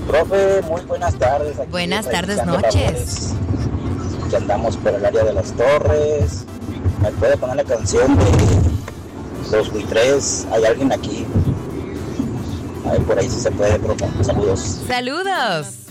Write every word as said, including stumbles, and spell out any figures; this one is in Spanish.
Profe, muy buenas tardes. Aquí buenas tardes, realizando noches. labores, que andamos por el área de las Torres. ¿Me puede poner la canción de Los Buitres? Hay alguien aquí. A ver, por ahí si se puede, profe. Saludos. Saludos.